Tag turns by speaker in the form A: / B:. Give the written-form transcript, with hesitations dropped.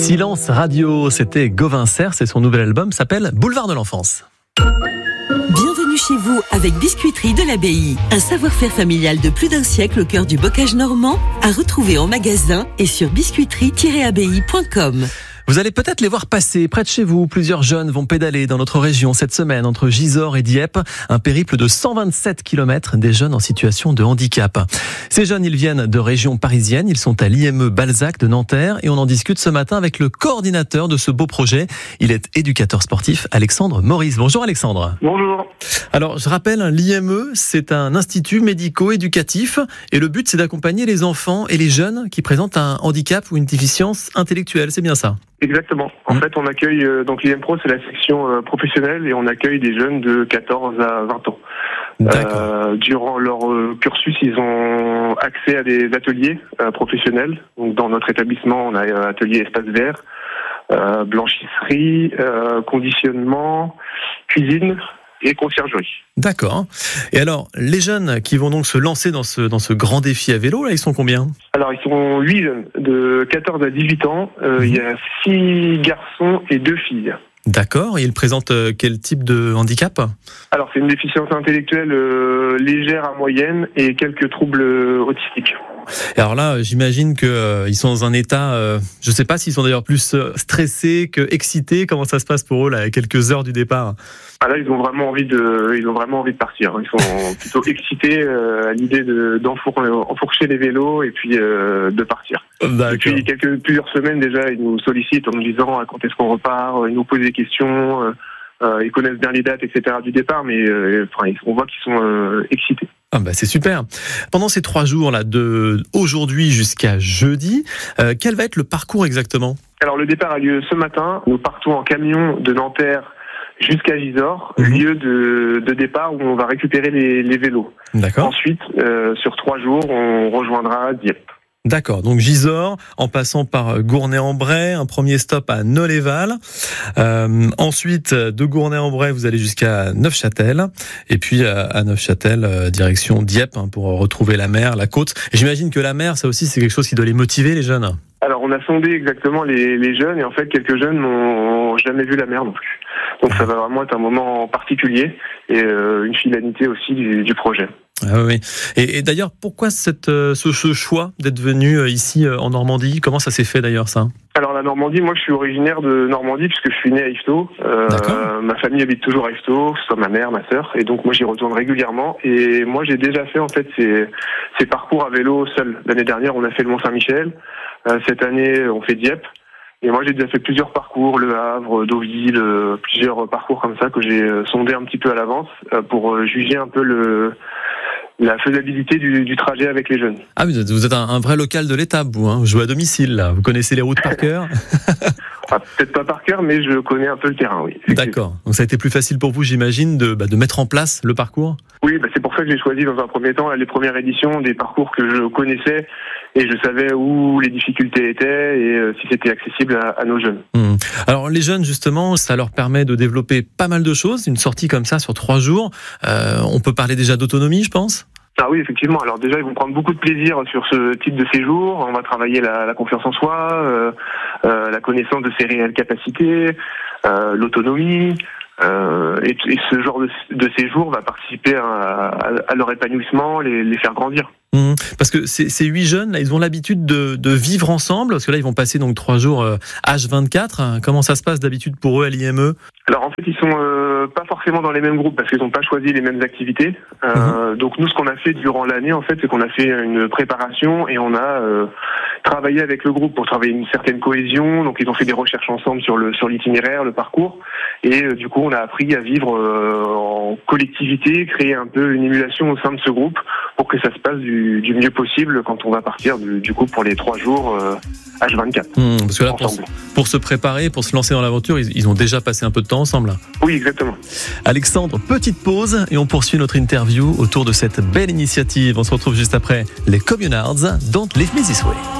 A: Silence Radio, c'était Gauvin Cerf, et son nouvel album s'appelle Boulevard de l'enfance.
B: Bienvenue chez vous avec Biscuiterie de l'Abbaye. Un savoir-faire familial de plus d'un siècle au cœur du bocage normand, à retrouver en magasin et sur biscuiterie-abbaye.com.
A: Vous allez peut-être les voir passer près de chez vous. Plusieurs jeunes vont pédaler dans notre région cette semaine entre Gisors et Dieppe. Un périple de 127 km des jeunes en situation de handicap. Ces jeunes, ils viennent de régions parisiennes. Ils sont à l'IME Balzac de Nanterre et on en discute ce matin avec le coordinateur de ce beau projet. Il est éducateur sportif, Alexandre Maurice. Bonjour Alexandre.
C: Bonjour.
A: Alors, je rappelle, l'IME, c'est un institut médico-éducatif et le but, c'est d'accompagner les enfants et les jeunes qui présentent un handicap ou une déficience intellectuelle. C'est bien ça?
C: Exactement. En fait, on accueille, donc l'IM Pro, c'est la section professionnelle et on accueille des jeunes de 14 à 20 ans. Durant leur cursus, ils ont accès à des ateliers professionnels. Donc, dans notre établissement, on a atelier espace vert, blanchisserie, conditionnement, cuisine et conciergerie. D'accord.
A: Et alors, les jeunes qui vont donc se lancer dans ce grand défi à vélo, là, ils sont combien?
C: Alors, ils sont 8 jeunes, de 14 à 18 ans. Il y a 6 garçons et 2 filles.
A: D'accord. Et ils présentent quel type de handicap? Alors,
C: c'est une déficience intellectuelle légère à moyenne et quelques troubles autistiques.
A: Et alors là, j'imagine qu'ils sont dans un état, je ne sais pas s'ils sont d'ailleurs plus stressés que excités. Comment ça se passe pour eux là, à quelques heures du départ?
C: Ah là, ils ont vraiment envie de partir. Ils sont plutôt excités à l'idée d'enfourcher les vélos et puis de partir. Depuis plusieurs semaines déjà, ils nous sollicitent en nous disant quand est-ce qu'on repart. Ils nous posent des questions. Ils connaissent bien les dates, etc. du départ, mais on voit qu'ils sont excités.
A: Ah bah c'est super. Pendant ces 3 jours là, de aujourd'hui jusqu'à jeudi, quel va être le parcours exactement?
C: Alors le départ a lieu ce matin. Nous partons en camion de Nanterre jusqu'à Gisors, lieu de départ où on va récupérer les vélos.
A: D'accord.
C: Ensuite, sur 3 jours, on rejoindra Dieppe.
A: D'accord, donc Gisors, en passant par Gournay-en-Bray, un premier stop à Nolleval. Ensuite, de Gournay-en-Bray, vous allez jusqu'à Neufchâtel. Et puis à Neufchâtel, direction Dieppe, pour retrouver la mer, la côte. Et j'imagine que la mer, ça aussi, c'est quelque chose qui doit les motiver, les jeunes.
C: Alors, on a sondé exactement les jeunes, et en fait, quelques jeunes n'ont jamais vu la mer non plus. Donc, ça va vraiment être un moment particulier, et une finalité aussi du projet.
A: Ah oui. Et d'ailleurs, pourquoi ce choix d'être venu ici en Normandie? Comment ça s'est fait d'ailleurs ça?
C: Alors la Normandie, moi je suis originaire de Normandie puisque je suis né à Yvetot. Ma famille habite toujours à Yvetot, que ce soit ma mère, ma sœur, et donc moi j'y retourne régulièrement. Et moi j'ai déjà fait en fait ces parcours à vélo seul. L'année dernière on a fait le Mont-Saint-Michel. Cette année on fait Dieppe. Et moi j'ai déjà fait plusieurs parcours, Le Havre, Deauville, plusieurs parcours comme ça que j'ai sondé un petit peu à l'avance pour juger un peu la faisabilité du trajet avec les jeunes.
A: Ah, vous êtes un vrai local de l'étape, vous, hein. Vous jouez à domicile, là. Vous connaissez les routes par cœur?
C: Peut-être pas par cœur, mais je connais un peu le terrain, oui.
A: D'accord. Donc ça a été plus facile pour vous, j'imagine, de mettre en place le parcours?
C: Oui, c'est pour ça que j'ai choisi dans un premier temps les premières éditions des parcours que je connaissais et je savais où les difficultés étaient et si c'était accessible à nos jeunes.
A: Alors les jeunes, justement, ça leur permet de développer pas mal de choses. Une sortie comme ça sur 3 jours, on peut parler déjà d'autonomie, je pense?
C: Ah oui, effectivement. Alors déjà, ils vont prendre beaucoup de plaisir sur ce type de séjour. On va travailler la confiance en soi, la connaissance de ses réelles capacités, l'autonomie. Et ce genre de séjour va participer à leur épanouissement, les faire grandir.
A: Parce que ces 8 jeunes, là, ils ont l'habitude de vivre ensemble, parce que là, ils vont passer donc 3 jours H24. Comment ça se passe d'habitude pour eux à l'IME?
C: Alors en fait, ils sont pas forcément dans les mêmes groupes parce qu'ils n'ont pas choisi les mêmes activités. Donc nous, ce qu'on a fait durant l'année, en fait, c'est qu'on a fait une préparation et on a travaillé avec le groupe pour travailler une certaine cohésion. Donc ils ont fait des recherches ensemble sur l'itinéraire, le parcours, et du coup, on a appris à vivre en collectivité, créer un peu une émulation au sein de ce groupe pour que ça se passe du mieux possible quand on va partir du coup pour les 3 jours H24.
A: Parce que là, pour se préparer, pour se lancer dans l'aventure, ils ont déjà passé un peu de temps ensemble.
C: Oui, exactement.
A: Alexandre, petite pause et on poursuit notre interview autour de cette belle initiative. On se retrouve juste après les Communards, Don't Leave Me This Way.